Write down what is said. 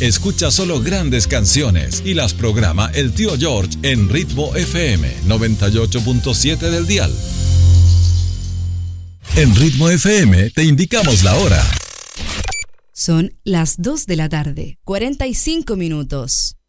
escucha solo grandes canciones y las programa el tío George en Ritmo FM 98.7 del dial. En Ritmo FM te indicamos la hora. Son las 2 de la tarde, 45 minutos.